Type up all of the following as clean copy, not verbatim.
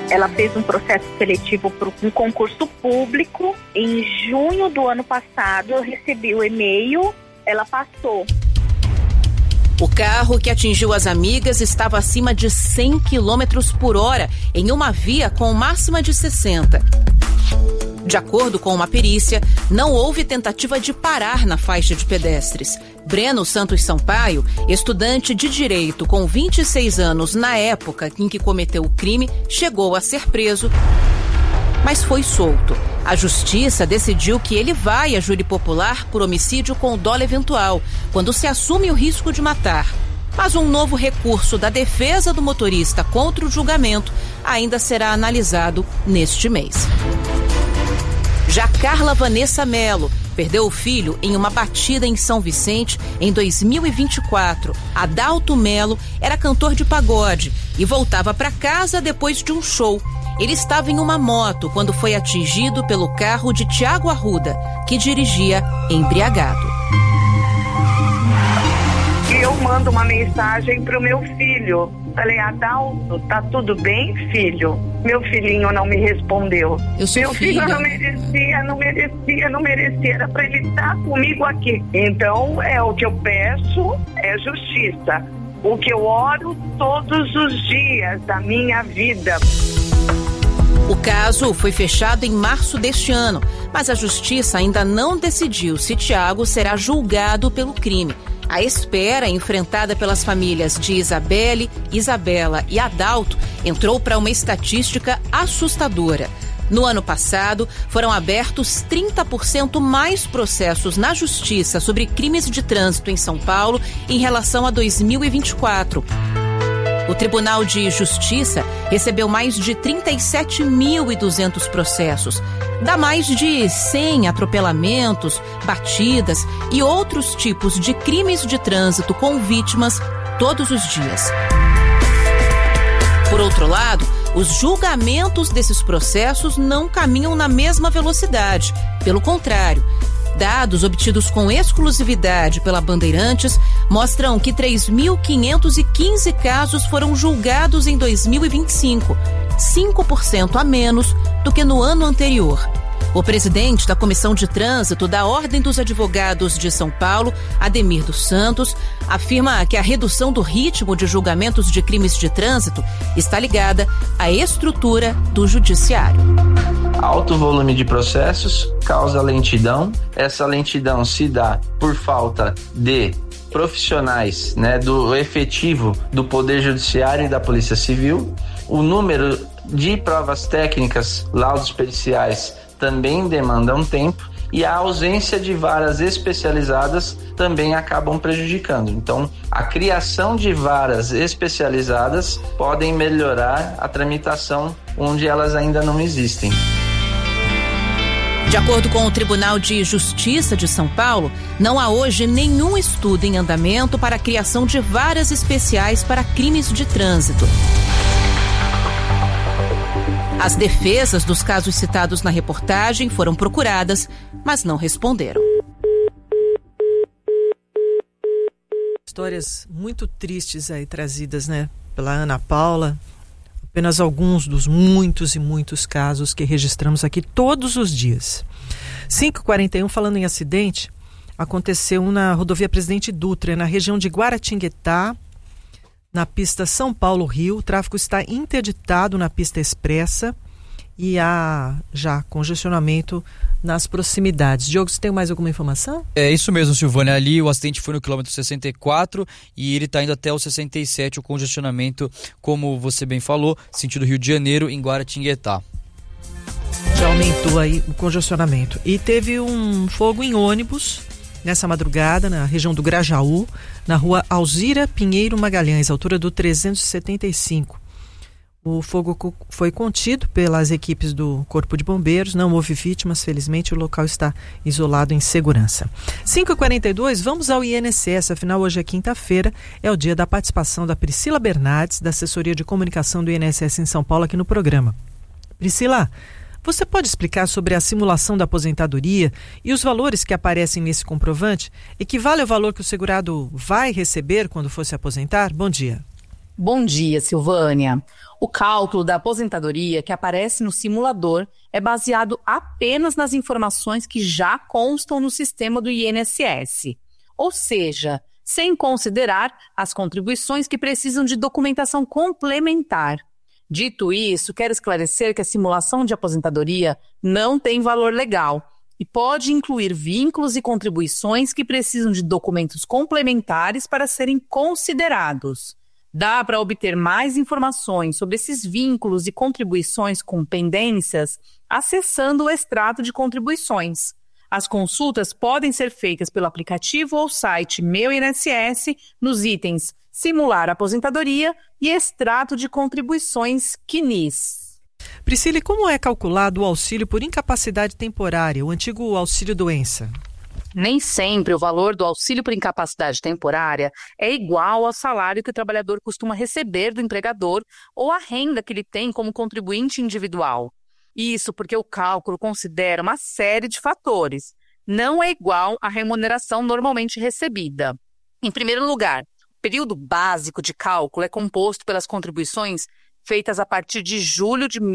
Ela fez um processo seletivo para um concurso público. Em junho do ano passado, eu recebi o e-mail, ela passou. O carro que atingiu as amigas estava acima de 100 km por hora em uma via com máxima de 60. De acordo com uma perícia, não houve tentativa de parar na faixa de pedestres. Breno Santos Sampaio, estudante de Direito com 26 anos na época em que cometeu o crime, chegou a ser preso, mas foi solto. A justiça decidiu que ele vai a júri popular por homicídio com dolo eventual, quando se assume o risco de matar. Mas um novo recurso da defesa do motorista contra o julgamento ainda será analisado neste mês. Já Carla Vanessa Melo perdeu o filho em uma batida em São Vicente em 2024. Adalto Melo era cantor de pagode e voltava para casa depois de um show. Ele estava em uma moto quando foi atingido pelo carro de Tiago Arruda, que dirigia embriagado. Eu mando uma mensagem pro meu filho. Falei, Adalto, tá tudo bem, filho? Meu filhinho não me respondeu. Meu filho não merecia. Era pra ele estar comigo aqui. Então, o que eu peço é justiça. O que eu oro todos os dias da minha vida. O caso foi fechado em março deste ano, mas a justiça ainda não decidiu se Tiago será julgado pelo crime. A espera enfrentada pelas famílias de Isabelle, Isabela e Adalto entrou para uma estatística assustadora. No ano passado, foram abertos 30% mais processos na justiça sobre crimes de trânsito em São Paulo em relação a 2024. O Tribunal de Justiça recebeu mais de 37.200 processos. Dá mais de 100 atropelamentos, batidas e outros tipos de crimes de trânsito com vítimas todos os dias. Por outro lado, os julgamentos desses processos não caminham na mesma velocidade. Pelo contrário, dados obtidos com exclusividade pela Bandeirantes mostram que 3.515 casos foram julgados em 2025, 5% a menos do que no ano anterior. O presidente da Comissão de Trânsito da Ordem dos Advogados de São Paulo, Ademir dos Santos, afirma que a redução do ritmo de julgamentos de crimes de trânsito está ligada à estrutura do judiciário. Alto volume de processos causa lentidão. Essa lentidão se dá por falta de profissionais, do efetivo do Poder Judiciário e da Polícia Civil. O número de provas técnicas, laudos periciais, também demandam tempo, e a ausência de varas especializadas também acabam prejudicando. Então, a criação de varas especializadas podem melhorar a tramitação onde elas ainda não existem. De acordo com o Tribunal de Justiça de São Paulo, não há hoje nenhum estudo em andamento para a criação de varas especiais para crimes de trânsito. As defesas dos casos citados na reportagem foram procuradas, mas não responderam. Histórias muito tristes aí trazidas, pela Ana Paula. Apenas alguns dos muitos e muitos casos que registramos aqui todos os dias. 5h41, falando em acidente, aconteceu na rodovia Presidente Dutra, na região de Guaratinguetá, na pista São Paulo-Rio. O tráfego está interditado na pista expressa e há já congestionamento nas proximidades. Diogo, você tem mais alguma informação? É isso mesmo, Silvânia. Ali o acidente foi no quilômetro 64 e ele está indo até o 67, o congestionamento, como você bem falou, sentido Rio de Janeiro, em Guaratinguetá. Já aumentou aí o congestionamento. E teve um fogo em ônibus nessa madrugada, na região do Grajaú, na rua Alzira Pinheiro Magalhães, altura do 375. O fogo foi contido pelas equipes do Corpo de Bombeiros, não houve vítimas, felizmente o local está isolado em segurança. 5h42, vamos ao INSS, afinal hoje é quinta-feira, é o dia da participação da Priscila Bernardes, da Assessoria de Comunicação do INSS em São Paulo, aqui no programa. Priscila, você pode explicar sobre a simulação da aposentadoria e os valores que aparecem nesse comprovante? Equivale ao valor que o segurado vai receber quando for se aposentar? Bom dia. Bom dia, Silvânia. O cálculo da aposentadoria que aparece no simulador é baseado apenas nas informações que já constam no sistema do INSS, ou seja, sem considerar as contribuições que precisam de documentação complementar. Dito isso, quero esclarecer que a simulação de aposentadoria não tem valor legal e pode incluir vínculos e contribuições que precisam de documentos complementares para serem considerados. Dá para obter mais informações sobre esses vínculos e contribuições com pendências acessando o extrato de contribuições. As consultas podem ser feitas pelo aplicativo ou site Meu INSS nos itens Simular Aposentadoria e Extrato de Contribuições CNIS. Priscila, como é calculado o auxílio por incapacidade temporária, o antigo auxílio-doença? Nem sempre o valor do auxílio por incapacidade temporária é igual ao salário que o trabalhador costuma receber do empregador ou à renda que ele tem como contribuinte individual. Isso porque o cálculo considera uma série de fatores. Não é igual à remuneração normalmente recebida. Em primeiro lugar, o período básico de cálculo é composto pelas contribuições feitas a partir de julho de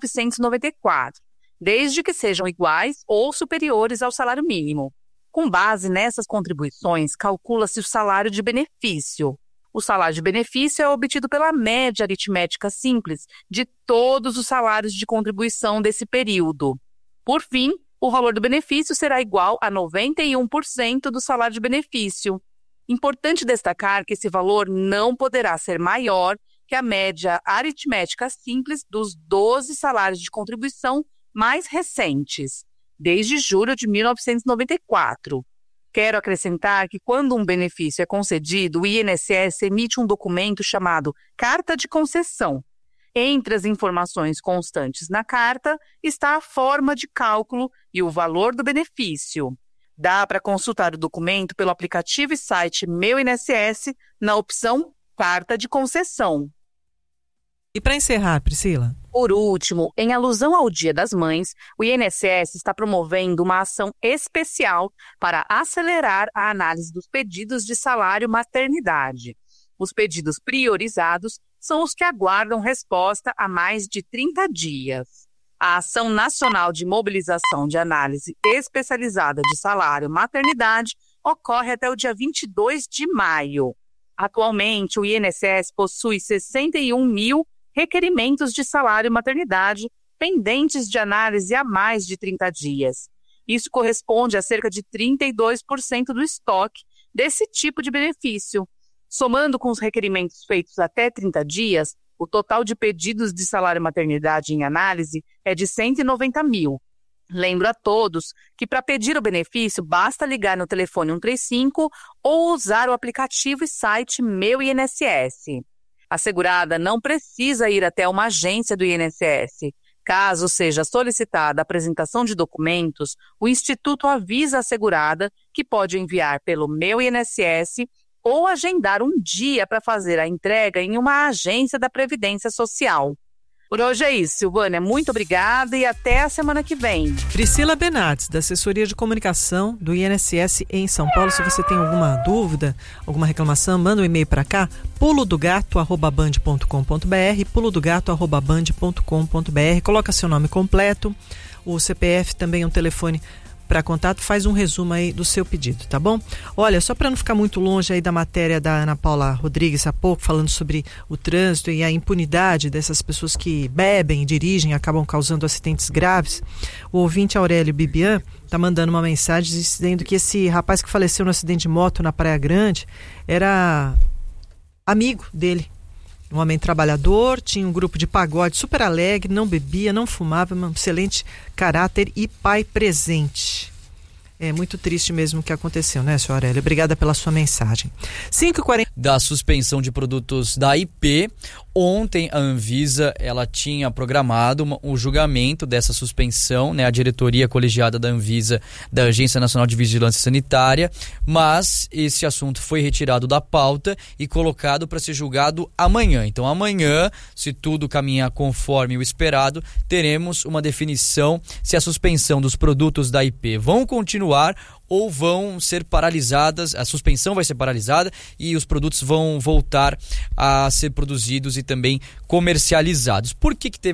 1994, desde que sejam iguais ou superiores ao salário mínimo. Com base nessas contribuições, calcula-se o salário de benefício. O salário de benefício é obtido pela média aritmética simples de todos os salários de contribuição desse período. Por fim, o valor do benefício será igual a 91% do salário de benefício. Importante destacar que esse valor não poderá ser maior que a média aritmética simples dos 12 salários de contribuição mais recentes, desde julho de 1994. Quero acrescentar que quando um benefício é concedido, o INSS emite um documento chamado Carta de Concessão. Entre as informações constantes na carta está a forma de cálculo e o valor do benefício. Dá para consultar o documento pelo aplicativo e site Meu INSS na opção Carta de Concessão. E para encerrar, Priscila? Por último, em alusão ao Dia das Mães, o INSS está promovendo uma ação especial para acelerar a análise dos pedidos de salário maternidade. Os pedidos priorizados são os que aguardam resposta há mais de 30 dias. A Ação Nacional de Mobilização de Análise Especializada de Salário Maternidade ocorre até o dia 22 de maio. Atualmente, o INSS possui 61 mil requerimentos de salário maternidade pendentes de análise há mais de 30 dias. Isso corresponde a cerca de 32% do estoque desse tipo de benefício. Somando com os requerimentos feitos até 30 dias, o total de pedidos de salário maternidade em análise é de 190 mil. Lembro a todos que para pedir o benefício basta ligar no telefone 135 ou usar o aplicativo e site Meu INSS. A segurada não precisa ir até uma agência do INSS. Caso seja solicitada a apresentação de documentos, o Instituto avisa a segurada que pode enviar pelo Meu INSS ou agendar um dia para fazer a entrega em uma agência da Previdência Social. Por hoje é isso, Silvânia. Muito obrigada e até a semana que vem. Priscila Benartes, da Assessoria de Comunicação do INSS em São Paulo. Se você tem alguma dúvida, alguma reclamação, manda um e-mail para cá, pulodogato@band.com.br, pulodogato@band.com.br. Coloca seu nome completo, o CPF, também um telefone para contato, faz um resumo aí do seu pedido, tá bom? Olha, só para não ficar muito longe aí da matéria da Ana Paula Rodrigues há pouco, falando sobre o trânsito e a impunidade dessas pessoas que bebem e dirigem, acabam causando acidentes graves, o ouvinte Aurélio Bibian tá mandando uma mensagem dizendo que esse rapaz que faleceu no acidente de moto na Praia Grande era amigo dele. Um homem trabalhador, tinha um grupo de pagode super alegre, não bebia, não fumava, um excelente caráter e pai presente. É muito triste mesmo o que aconteceu, né, senhora Aurélia? Obrigada pela sua mensagem. 5h40. Da suspensão de produtos da IP, ontem a Anvisa ela tinha programado o julgamento dessa suspensão, né, a diretoria colegiada da Anvisa, da Agência Nacional de Vigilância Sanitária, mas esse assunto foi retirado da pauta e colocado para ser julgado amanhã. Então amanhã, se tudo caminhar conforme o esperado, teremos uma definição se a suspensão dos produtos da IP vão continuar continuar ou vão ser paralisadas, a suspensão vai ser paralisada e os produtos vão voltar a ser produzidos e também comercializados. Por que teve